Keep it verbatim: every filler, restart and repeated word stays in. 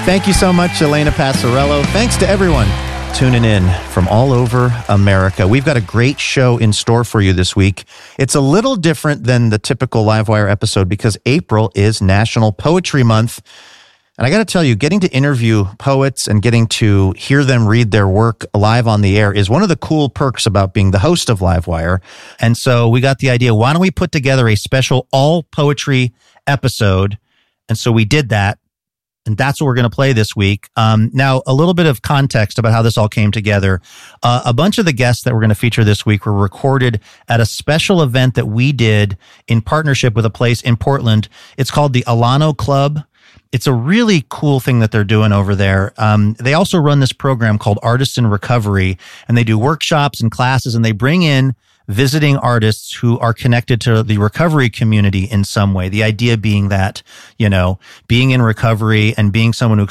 Thank you so much, Elena Passarello. Thanks to everyone tuning in from all over America. We've got a great show in store for you this week. It's a little different than the typical Livewire episode because April is National Poetry Month. And I got to tell you, getting to interview poets and getting to hear them read their work live on the air is one of the cool perks about being the host of Livewire. And so we got the idea, why don't we put together a special all poetry episode? And so we did that. And that's what we're going to play this week. Um, now, a little bit of context about how this all came together. Uh, a bunch of the guests that we're going to feature this week were recorded at a special event that we did in partnership with a place in Portland. It's called the Alano Club. It's a really cool thing that they're doing over there. Um, they also run this program called Artists in Recovery, and they do workshops and classes, and they bring in visiting artists who are connected to the recovery community in some way. The idea being that, you know, being in recovery and being someone who